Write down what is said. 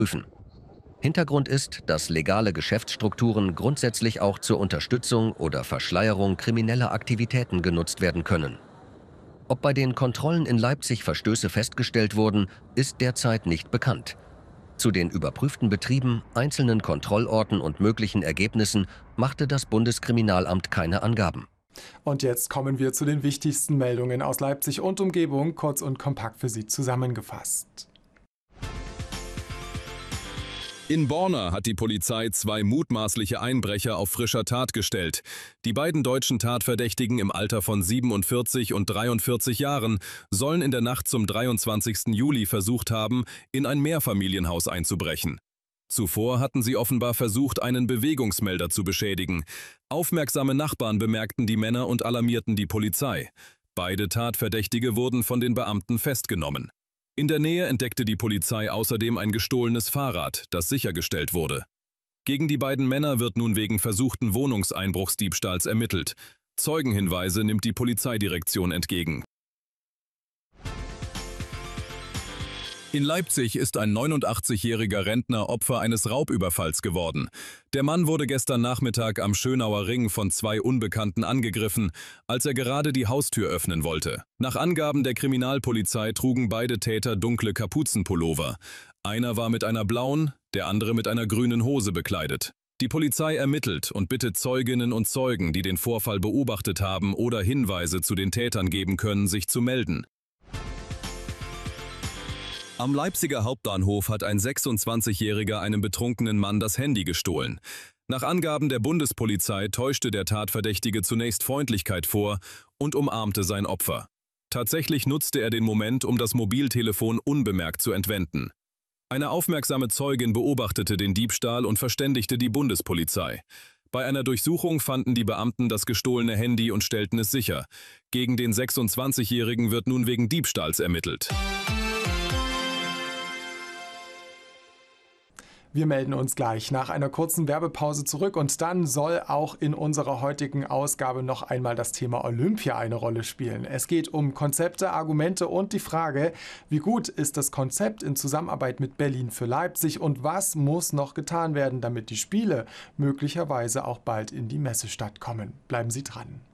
prüfen. Hintergrund ist, dass legale Geschäftsstrukturen grundsätzlich auch zur Unterstützung oder Verschleierung krimineller Aktivitäten genutzt werden können. Ob bei den Kontrollen in Leipzig Verstöße festgestellt wurden, ist derzeit nicht bekannt. Zu den überprüften Betrieben, einzelnen Kontrollorten und möglichen Ergebnissen machte das Bundeskriminalamt keine Angaben. Und jetzt kommen wir zu den wichtigsten Meldungen aus Leipzig und Umgebung, kurz und kompakt für Sie zusammengefasst. In Borna hat die Polizei 2 mutmaßliche Einbrecher auf frischer Tat gestellt. Die beiden deutschen Tatverdächtigen im Alter von 47 und 43 Jahren sollen in der Nacht zum 23. Juli versucht haben, in ein Mehrfamilienhaus einzubrechen. Zuvor hatten sie offenbar versucht, einen Bewegungsmelder zu beschädigen. Aufmerksame Nachbarn bemerkten die Männer und alarmierten die Polizei. Beide Tatverdächtige wurden von den Beamten festgenommen. In der Nähe entdeckte die Polizei außerdem ein gestohlenes Fahrrad, das sichergestellt wurde. Gegen die beiden Männer wird nun wegen versuchten Wohnungseinbruchsdiebstahls ermittelt. Zeugenhinweise nimmt die Polizeidirektion entgegen. In Leipzig ist ein 89-jähriger Rentner Opfer eines Raubüberfalls geworden. Der Mann wurde gestern Nachmittag am Schönauer Ring von 2 Unbekannten angegriffen, als er gerade die Haustür öffnen wollte. Nach Angaben der Kriminalpolizei trugen beide Täter dunkle Kapuzenpullover. Einer war mit einer blauen, der andere mit einer grünen Hose bekleidet. Die Polizei ermittelt und bittet Zeuginnen und Zeugen, die den Vorfall beobachtet haben oder Hinweise zu den Tätern geben können, sich zu melden. Am Leipziger Hauptbahnhof hat ein 26-Jähriger einem betrunkenen Mann das Handy gestohlen. Nach Angaben der Bundespolizei täuschte der Tatverdächtige zunächst Freundlichkeit vor und umarmte sein Opfer. Tatsächlich nutzte er den Moment, um das Mobiltelefon unbemerkt zu entwenden. Eine aufmerksame Zeugin beobachtete den Diebstahl und verständigte die Bundespolizei. Bei einer Durchsuchung fanden die Beamten das gestohlene Handy und stellten es sicher. Gegen den 26-Jährigen wird nun wegen Diebstahls ermittelt. Wir melden uns gleich nach einer kurzen Werbepause zurück und dann soll auch in unserer heutigen Ausgabe noch einmal das Thema Olympia eine Rolle spielen. Es geht um Konzepte, Argumente und die Frage, wie gut ist das Konzept in Zusammenarbeit mit Berlin für Leipzig und was muss noch getan werden, damit die Spiele möglicherweise auch bald in die Messestadt kommen. Bleiben Sie dran.